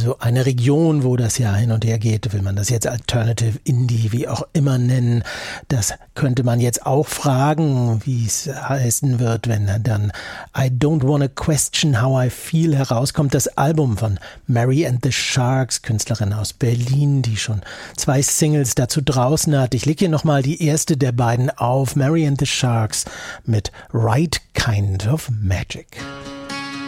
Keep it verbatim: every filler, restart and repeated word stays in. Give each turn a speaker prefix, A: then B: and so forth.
A: Also eine Region, wo das ja hin und her geht, will man das jetzt Alternative Indie, wie auch immer nennen. Das könnte man jetzt auch fragen, wie es heißen wird, wenn dann I Don't Wanna Question How I Feel herauskommt. Das Album von Mary and the Sharks, Künstlerin aus Berlin, die schon zwei Singles dazu draußen hat. Ich lege hier nochmal die erste der beiden auf, Mary and the Sharks mit Right Kind of Magic.